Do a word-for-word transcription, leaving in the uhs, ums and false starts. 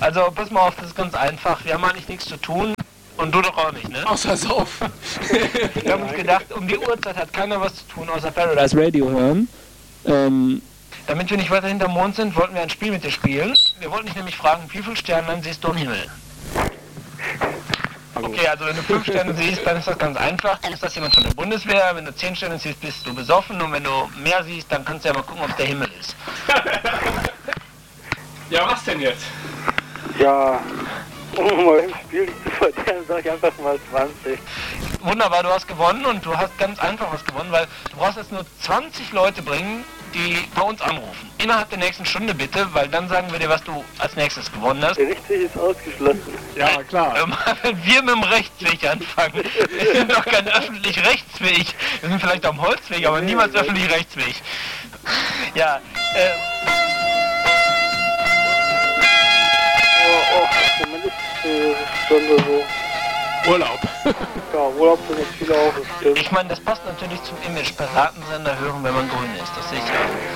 Also pass mal auf, das ist ganz einfach. Wir haben eigentlich nichts zu tun. Und du doch auch nicht, ne? Außer Sauf. Wir haben uns gedacht, um die Uhrzeit hat keiner was zu tun, außer Paradise Radio hören. Ähm, Damit wir nicht weiter hinterm Mond sind, wollten wir ein Spiel mit dir spielen. Wir wollten dich nämlich fragen, wie viele Sterne siehst du am Himmel? Okay, also wenn du fünf Sterne siehst, dann ist das ganz einfach. Dann ist das jemand von der Bundeswehr. Wenn du zehn Sterne siehst, bist du besoffen. Und wenn du mehr siehst, dann kannst du ja mal gucken, ob es der Himmel ist. Ja, was denn jetzt? Ja, um mal im Spiel nicht zu verlieren, sag ich einfach mal zwanzig. Wunderbar, du hast gewonnen und du hast ganz einfach was gewonnen, weil du brauchst jetzt nur zwanzig Leute bringen, die bei uns anrufen. Innerhalb der nächsten Stunde bitte, weil dann sagen wir dir, was du als nächstes gewonnen hast. Der Rechtsweg ist ausgeschlossen. Ja, klar. Wenn wir mit dem Rechtsweg anfangen, wir sind doch kein öffentlich Rechtsweg. Wir sind vielleicht am Holzweg, aber niemals öffentlich Rechtsweg. Ja, äh... Oh, oh, Moment ist äh, Stunde so. Urlaub. Ja, Urlaub sind jetzt viele auch, das stimmt. Ich meine, das passt natürlich zum Image. Piratensender hören, wenn man grün ist, das sehe ich ja.